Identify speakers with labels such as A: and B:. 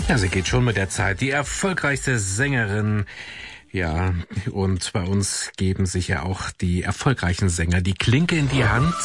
A: Ja, sie geht schon mit der Zeit. Die erfolgreichste Sängerin. Ja, und bei uns geben sich ja auch die erfolgreichen Sänger die Klinke in die Hand